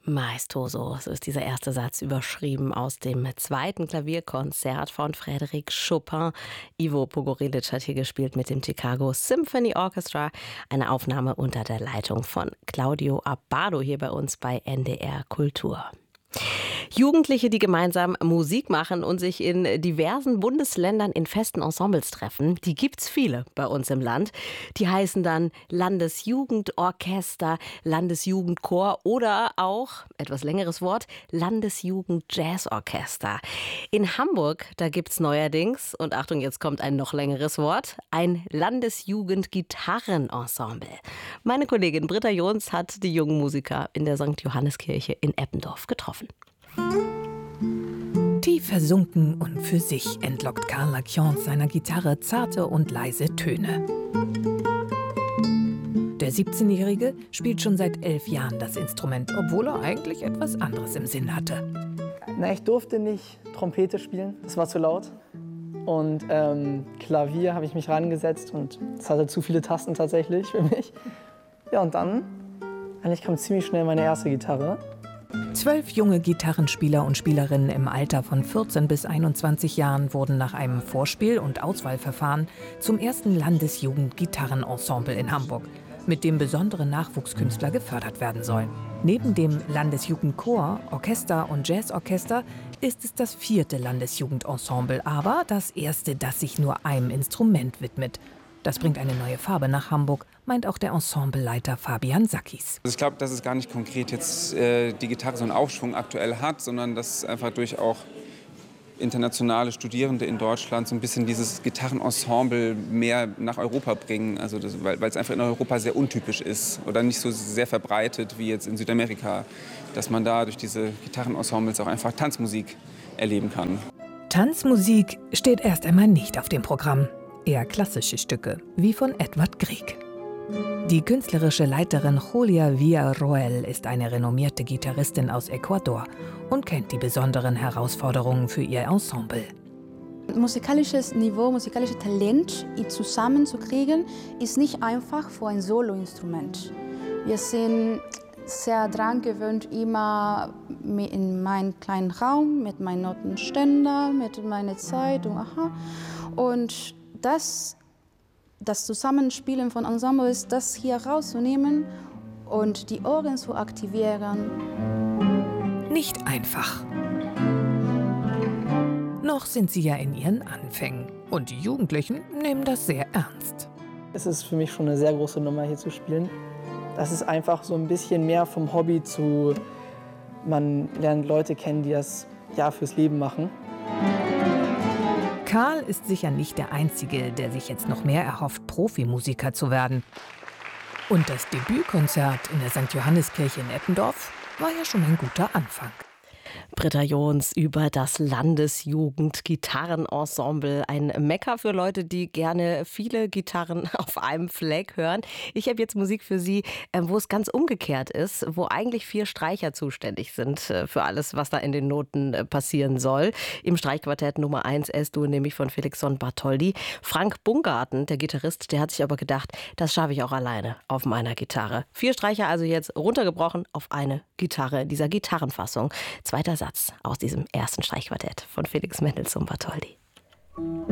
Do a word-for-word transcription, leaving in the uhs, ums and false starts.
Maestoso, so ist dieser erste Satz überschrieben aus dem zweiten Klavierkonzert von Frédéric Chopin. Ivo Pogorelic hat hier gespielt mit dem Chicago Symphony Orchestra. Eine Aufnahme unter der Leitung von Claudio Abbado hier bei uns bei N D R Kultur. Jugendliche, die gemeinsam Musik machen und sich in diversen Bundesländern in festen Ensembles treffen, die gibt's viele bei uns im Land. Die heißen dann Landesjugendorchester, Landesjugendchor oder auch, etwas längeres Wort, Landesjugendjazzorchester. In Hamburg, da gibt's neuerdings, und Achtung, jetzt kommt ein noch längeres Wort, ein Landesjugendgitarrenensemble. Meine Kollegin Britta Jons hat die jungen Musiker in der Sankt Johanneskirche in Eppendorf getroffen. Tief versunken und für sich entlockt Karl Lackiance seiner Gitarre zarte und leise Töne. Der siebzehnjährige spielt schon seit elf Jahren das Instrument, obwohl er eigentlich etwas anderes im Sinn hatte. Na, ich durfte nicht Trompete spielen, das war zu laut. Und ähm, Klavier habe ich mich rangesetzt und es hatte zu viele Tasten tatsächlich für mich. Ja, und dann, eigentlich kam ziemlich schnell meine erste Gitarre. Zwölf junge Gitarrenspieler und Spielerinnen im Alter von vierzehn bis einundzwanzig Jahren wurden nach einem Vorspiel- und Auswahlverfahren zum ersten Landesjugendgitarrenensemble in Hamburg, mit dem besondere Nachwuchskünstler gefördert werden sollen. Neben dem Landesjugendchor, Orchester und Jazzorchester ist es das vierte Landesjugendensemble, aber das erste, das sich nur einem Instrument widmet. Das bringt eine neue Farbe nach Hamburg, meint auch der Ensembleleiter Fabian Sackis. Ich glaube, dass es gar nicht konkret jetzt äh, die Gitarre so einen Aufschwung aktuell hat, sondern dass einfach durch auch internationale Studierende in Deutschland so ein bisschen dieses Gitarrenensemble mehr nach Europa bringen. Also das, weil es einfach in Europa sehr untypisch ist oder nicht so sehr verbreitet wie jetzt in Südamerika, dass man da durch diese Gitarrenensembles auch einfach Tanzmusik erleben kann. Tanzmusik steht erst einmal nicht auf dem Programm. Eher klassische Stücke, wie von Edvard Grieg. Die künstlerische Leiterin Julia Villarroel ist eine renommierte Gitarristin aus Ecuador und kennt die besonderen Herausforderungen für ihr Ensemble. Musikalisches Niveau, musikalisches Talent zusammenzukriegen, ist nicht einfach für ein Soloinstrument. Wir sind sehr dran gewöhnt, immer in meinem kleinen Raum mit meinem Notenständer, mit meiner Zeit und aha. Und das, das Zusammenspielen von Ensembles, das hier rauszunehmen und die Ohren zu aktivieren. Nicht einfach. Noch sind sie ja in ihren Anfängen und die Jugendlichen nehmen das sehr ernst. Es ist für mich schon eine sehr große Nummer, hier zu spielen. Das ist einfach so ein bisschen mehr vom Hobby zu, man lernt Leute kennen, die das ja fürs Leben machen. Karl ist sicher nicht der Einzige, der sich jetzt noch mehr erhofft, Profimusiker zu werden. Und das Debütkonzert in der Sankt Johanneskirche in Eppendorf war ja schon ein guter Anfang. Britta Jons über das Landesjugendgitarrenensemble. Ein Mecker für Leute, die gerne viele Gitarren auf einem Fleck hören. Ich habe jetzt Musik für Sie, wo es ganz umgekehrt ist, wo eigentlich vier Streicher zuständig sind für alles, was da in den Noten passieren soll. Im Streichquartett Nummer eins S-Dur, nämlich von Felixson Bartholdy. Frank Bungarten, der Gitarrist, der hat sich aber gedacht, das schaffe ich auch alleine auf meiner Gitarre. Vier Streicher also jetzt runtergebrochen auf eine Gitarre, dieser Gitarrenfassung. Zweiter Satz aus diesem ersten Streichquartett von Felix Mendelssohn Bartholdy.